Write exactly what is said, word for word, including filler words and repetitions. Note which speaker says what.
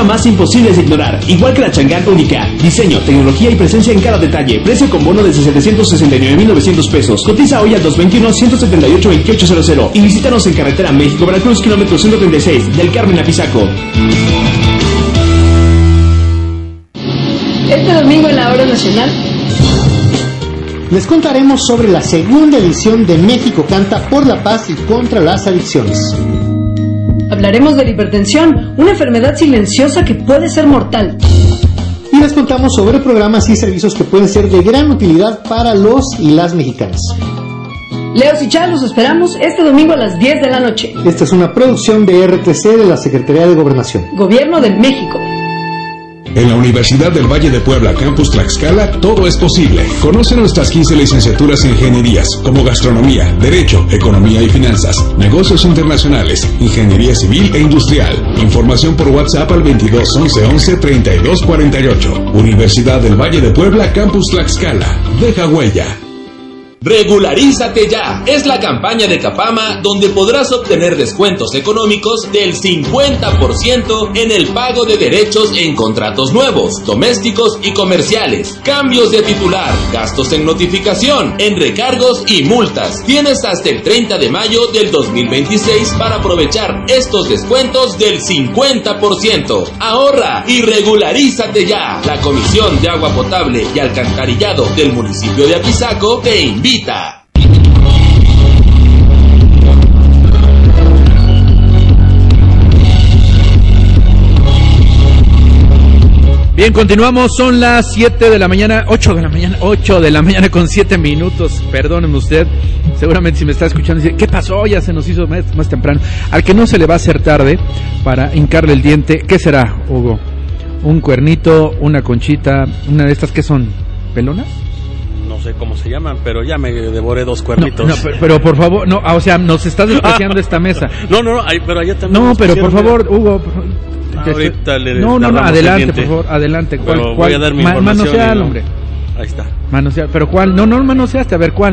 Speaker 1: forma más imposibles de ignorar, igual que la Chang'an única. Diseño, tecnología y presencia en cada detalle. Precio con bono desde setecientos sesenta y nueve mil novecientos pesos. Cotiza hoy al dos dos uno, uno siete ocho, dos ocho cero cero y visítanos en carretera México-Veracruz, kilómetro ciento treinta y seis, del Carmen a Pisaco.
Speaker 2: Este domingo en la Hora Nacional
Speaker 3: les contaremos sobre la segunda edición de México Canta por la Paz y contra las Adicciones.
Speaker 2: Hablaremos de la hipertensión, una enfermedad silenciosa que puede ser mortal.
Speaker 3: Y les contamos sobre programas y servicios que pueden ser de gran utilidad para los y las mexicanas.
Speaker 2: Leos y Chá, los esperamos este domingo a las diez de la noche.
Speaker 3: Esta es una producción de R T C de la Secretaría de Gobernación.
Speaker 2: Gobierno de México.
Speaker 4: En la Universidad del Valle de Puebla, Campus Tlaxcala, todo es posible. Conoce nuestras quince licenciaturas en ingenierías, como gastronomía, derecho, economía y finanzas, negocios internacionales, ingeniería civil e industrial. Información por WhatsApp al veintidós once once treinta y dos cuarenta y ocho. Universidad del Valle de Puebla, Campus Tlaxcala. Deja huella.
Speaker 5: Regularízate ya. Es la campaña de Capama donde podrás obtener descuentos económicos del cincuenta por ciento en el pago de derechos en contratos nuevos, domésticos y comerciales, cambios de titular, gastos en notificación, en recargos y multas. Tienes hasta el treinta de mayo del dos mil veintiséis para aprovechar estos descuentos del cincuenta por ciento. Ahorra y regularízate ya. La Comisión de Agua Potable y Alcantarillado del municipio de Apizaco te invita.
Speaker 6: Bien, continuamos, son las siete de la mañana, ocho de la mañana, ocho de la mañana con siete minutos, perdóneme usted, seguramente si me está escuchando dice, ¿qué pasó? Ya se nos hizo más, más temprano. Al que no se le va a hacer tarde para hincarle el diente, ¿qué será, Hugo? ¿Un cuernito, una conchita, una de estas que son pelonas?
Speaker 7: No sé cómo se llaman, pero ya me devoré dos cuernitos.
Speaker 6: No, no pero, pero por favor, no, o sea, nos estás despreciando esta mesa.
Speaker 7: No, no, no, ay, pero allá también.
Speaker 6: No, pero por favor, Hugo. Por favor,
Speaker 7: ahorita le
Speaker 6: no, no, no, adelante, por favor, adelante. ¿Cuál,
Speaker 7: pero
Speaker 6: cuál?
Speaker 7: Voy a dar mi
Speaker 6: Ma-
Speaker 7: información.
Speaker 6: manosear,
Speaker 7: no.
Speaker 6: hombre.
Speaker 7: Ahí está.
Speaker 6: Manosear, pero ¿cuál? No, no manoseaste, a ver, ¿cuál?